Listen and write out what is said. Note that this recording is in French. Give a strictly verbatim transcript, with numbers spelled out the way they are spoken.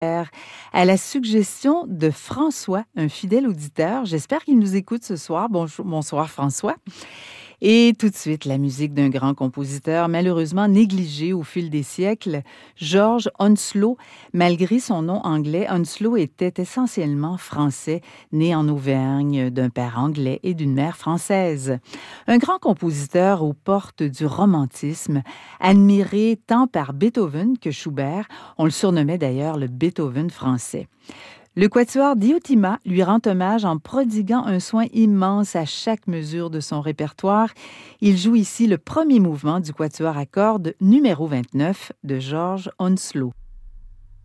à la suggestion de François, un fidèle auditeur. J'espère qu'il nous écoute ce soir. Bonjour, bonsoir François. Et tout de suite, la musique d'un grand compositeur, malheureusement négligé au fil des siècles, George Hounslow. Malgré son nom anglais, Hounslow était essentiellement français, né en Auvergne d'un père anglais et d'une mère française. Un grand compositeur aux portes du romantisme, admiré tant par Beethoven que Schubert. On le surnommait d'ailleurs le Beethoven français. Le quatuor Diotima lui rend hommage en prodiguant un soin immense à chaque mesure de son répertoire. Il joue ici le premier mouvement du quatuor à cordes numéro vingt-neuf de George Hounslow.